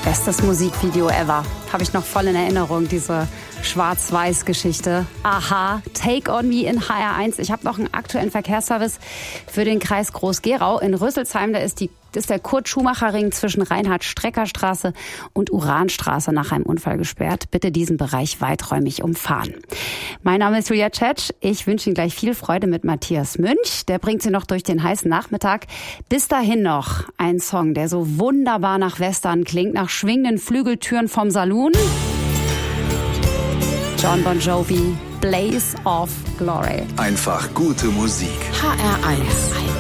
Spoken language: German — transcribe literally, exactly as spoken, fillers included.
Bestes Musikvideo ever. Habe ich noch voll in Erinnerung, diese Schwarz-Weiß-Geschichte. Aha, Take on Me in H R eins. Ich habe noch einen aktuellen Verkehrsservice für den Kreis Groß-Gerau. In Rüsselsheim, da ist, die, ist der Kurt-Schumacher-Ring zwischen Reinhard-Strecker-Straße und Uranstraße nach einem Unfall gesperrt. Bitte diesen Bereich weiträumig umfahren. Mein Name ist Julia Tschetsch. Ich wünsche Ihnen gleich viel Freude mit Matthias Münch. Der bringt Sie noch durch den heißen Nachmittag. Bis dahin noch ein Song, der so wunderbar nach Western klingt, nach schwingenden Flügeltüren vom Saloon. John Bon Jovi, Blaze of Glory. Einfach gute Musik. H R eins.